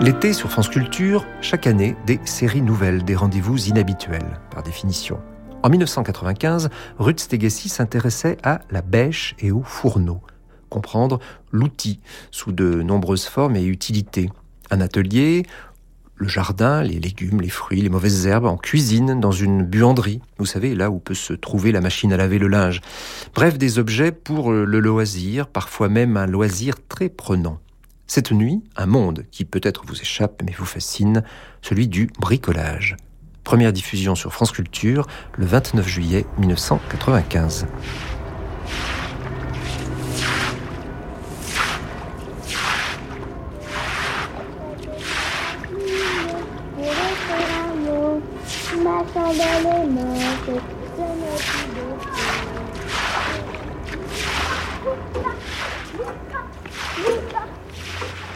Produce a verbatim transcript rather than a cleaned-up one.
L'été sur France Culture, chaque année, des séries nouvelles, des rendez-vous inhabituels, par définition. En mille neuf cent quatre-vingt-quinze, Ruth Stéguessy s'intéressait à la bêche et au fourneau. Comprendre l'outil sous de nombreuses formes et utilités. Un atelier, le jardin, les légumes, les fruits, les mauvaises herbes, en cuisine, dans une buanderie. Vous savez, là où peut se trouver la machine à laver le linge. Bref, des objets pour le loisir, parfois même un loisir très prenant. Cette nuit, un monde qui peut-être vous échappe mais vous fascine, celui du bricolage. Première diffusion sur France Culture le vingt-neuf juillet mille neuf cent quatre-vingt-quinze. Ma chandelle est morte.